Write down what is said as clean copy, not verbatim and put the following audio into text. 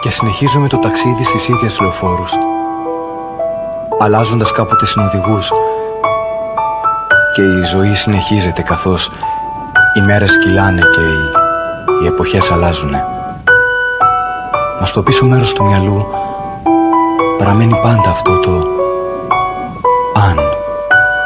Και συνεχίζουμε το ταξίδι στις ίδιες λεωφόρους, αλλάζοντας κάποτε συνοδηγούς. Και η ζωή συνεχίζεται καθώς οι μέρες κυλάνε και οι εποχές αλλάζουνε. Μα στο πίσω μέρος του μυαλού παραμένει πάντα αυτό το «αν».